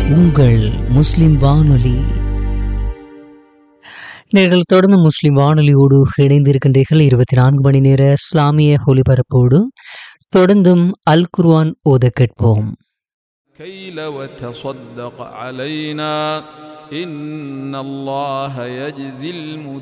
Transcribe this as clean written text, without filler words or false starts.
உங்கள் முஸ்லிம் வானொலி. நீங்கள் தொடர்ந்து முஸ்லிம் வானொலியோடு இணைந்திருக்கின்றீர்கள். 24 மணி நேர இஸ்லாமிய ஒலிபரப்போடு தொடர்ந்தும் அல் குர்ஆன் ஓத கேட்போம். كيل وتصدق علينا إن الله يجزي